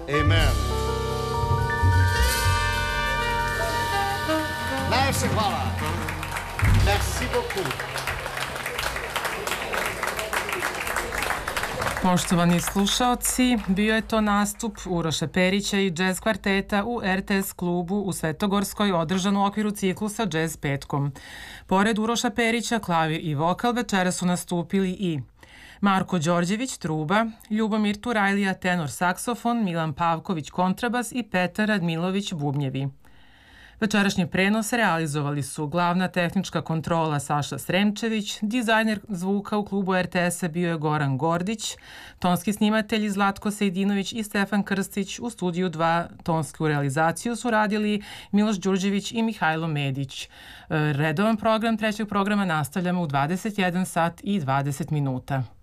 Amen. Najlepše hvala. Merci beaucoup. Poštovani slušaoci, bio je to nastup Uroša Perića i džez kvarteta u RTS klubu u Svetogorskoj održan u okviru ciklusa Džez petkom. Pored Uroša Perića, klavir i vokal večera su nastupili i Marko Đorđević, truba, Ljubomir Turajlija, tenor saksofon, Milan Pavković, kontrabas i Petar Radmilović, bubnjevi. Večerašnji prenos realizovali su glavna tehnička kontrola Saša Sremčević, dizajner zvuka u klubu RTS-a bio je Goran Gordić, tonski snimatelji Zlatko Sejdinović i Stefan Krstić, u studiju 2 tonsku realizaciju su radili Miloš Đurđević i Mihajlo Medić. Redovan program trećeg programa nastavljamo u 21 sat i 20 minuta.